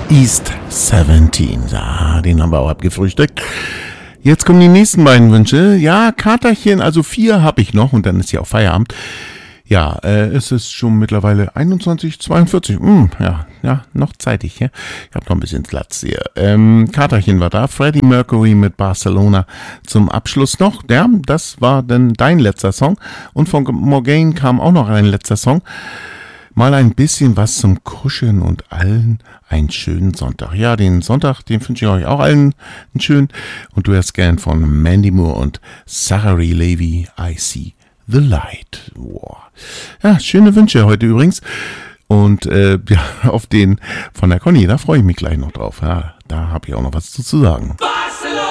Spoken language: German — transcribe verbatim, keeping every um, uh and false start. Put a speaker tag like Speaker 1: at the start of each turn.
Speaker 1: East siebzehn. Ja, den haben wir auch abgefrühstückt. Jetzt kommen die nächsten beiden Wünsche. Ja, Katerchen, also vier habe ich noch und dann ist ja auch Feierabend. Ja, äh, es ist schon mittlerweile einundzwanzig zweiundvierzig. Hm, ja, ja, noch zeitig. Ja? Ich habe noch ein bisschen Platz hier. Ähm, Katerchen war da. Freddie Mercury mit Barcelona zum Abschluss noch. Ja, das war dann dein letzter Song. Und von Morgane kam auch noch ein letzter Song. Mal ein bisschen was zum Kuscheln und allen einen schönen Sonntag. Ja, den Sonntag, den wünsche ich euch auch allen einen schönen. Und du hörst gern von Mandy Moore und Zachary Levi, I See the Light. Wow. Ja, schöne Wünsche heute übrigens. Und äh, ja, auf den von der Conny, da freue ich mich gleich noch drauf. Ja, da habe ich auch noch was zu sagen. Bye.